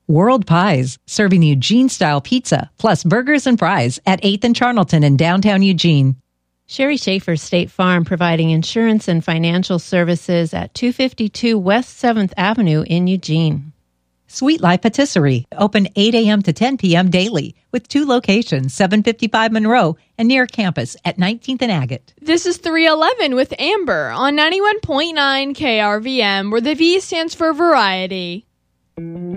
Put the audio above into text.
World Pies, serving Eugene-style pizza, plus burgers and fries at 8th and Charnelton in downtown Eugene. Sherry Schaefer State Farm, providing insurance and financial services at 252 West 7th Avenue in Eugene. Sweet Life Patisserie, open 8 a.m. to 10 p.m. daily, with 2 locations, 755 Monroe and near campus at 19th and Agate. This is 311 with Amber on 91.9 KRVM, where the V stands for variety.